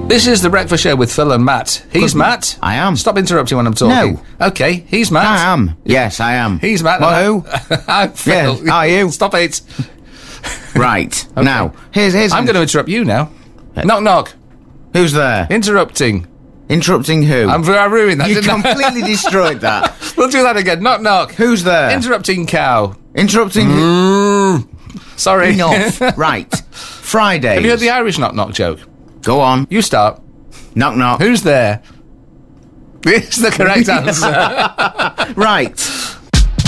This is the Breakfast Show with Phil and Matt. He's Matt. I am. Stop interrupting when I'm talking. No. Okay, he's Matt. I am. Yes, I am. He's Matt. Well, who? I'm Phil. Yeah, are you? Stop it. Right. Now, here's... I'm going to interrupt you now. Knock, knock. Who's there? Interrupting. Interrupting who? I ruined that, You didn't I? completely destroyed that. We'll do that again. Knock, knock. Who's there? Interrupting cow. Interrupting who? Sorry. Enough. Right. Fridays. Have you heard the Irish knock, knock joke? Go on. You start. Knock, knock. Who's there? It's the correct answer. Right.